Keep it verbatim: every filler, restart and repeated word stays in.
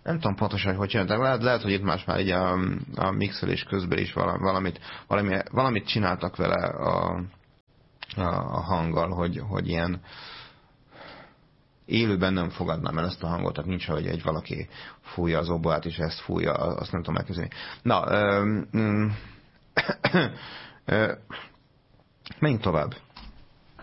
nem tudom pontosan, hogy hogy csinálták. Lehet, lehet, hogy itt más már így a, a mixelés közben is valamit, valami, valamit csináltak vele a, a, a hanggal, hogy, hogy ilyen élőben nem fogadnám el ezt a hangot, tehát nincs, hogy egy valaki fújja az oboát, és ezt fújja, azt nem tudom elképzelni. Na, ö, ö, ö, menjünk tovább.